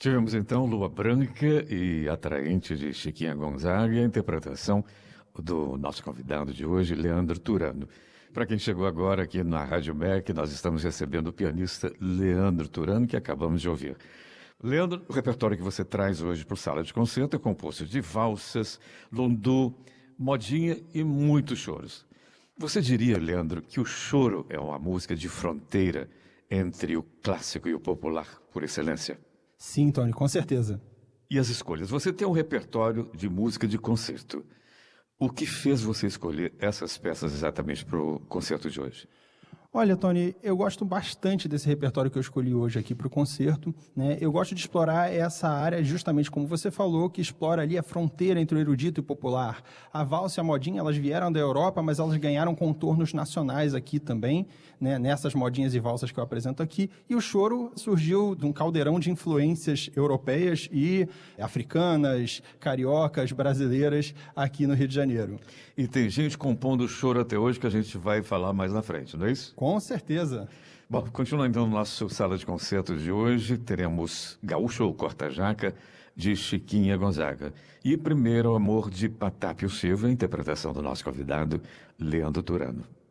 Tivemos então Lua Branca e Atraente de Chiquinha Gonzaga e a interpretação do nosso convidado de hoje, Leandro Turano. Para quem chegou agora aqui na Rádio MEC, nós estamos recebendo o pianista Leandro Turano, que acabamos de ouvir. Leandro, o repertório que você traz hoje para o Sala de Concerto é composto de valsas, lundu, modinha e muitos choros. Você diria, Leandro, que o choro é uma música de fronteira entre o clássico e o popular, por excelência? Sim, Tony, com certeza. E as escolhas? Você tem um repertório de música de concerto. O que fez você escolher essas peças exatamente para o concerto de hoje? Olha, Tony, eu gosto bastante desse repertório que eu escolhi hoje aqui para o concerto, né? Eu gosto de explorar essa área, justamente como você falou, que explora ali a fronteira entre o erudito e o popular. A valsa e a modinha, elas vieram da Europa, mas elas ganharam contornos nacionais aqui também, né? Nessas modinhas e valsas que eu apresento aqui. E o choro surgiu de um caldeirão de influências europeias e africanas, cariocas, brasileiras aqui no Rio de Janeiro. E tem gente compondo choro até hoje que a gente vai falar mais na frente, não é isso? Com certeza. Bom, continuando então no nosso Sala de Concertos de hoje, teremos Gaúcho ou Corta-Jaca, de Chiquinha Gonzaga. E Primeiro Amor, de Patápio Silva, interpretação do nosso convidado, Leandro Turano.